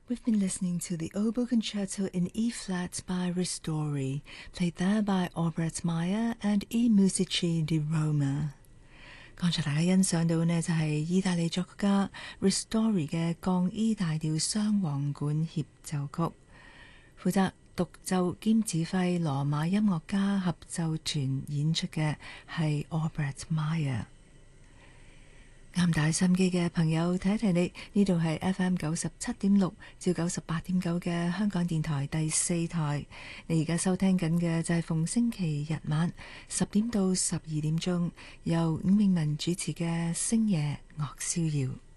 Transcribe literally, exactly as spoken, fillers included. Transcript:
We've been listening to the Oboe Concerto in E-flat by Ristori, played there by Albert Meyer and I Musici di Roma。剛才大家欣賞到呢，就係意大利作曲家 Ristori 嘅降 E 大調雙簧管協奏曲，負責獨奏兼指揮羅馬音樂家合奏團演出嘅係 Albert Meyer。啱打心機嘅朋友，提一提你，呢度係 F M 九十七點六至九十八點九嘅香港電台第四台。你而家收聽緊嘅就係逢星期日晚十點到十二點鐘，由伍詠文主持嘅星夜樂逍遙。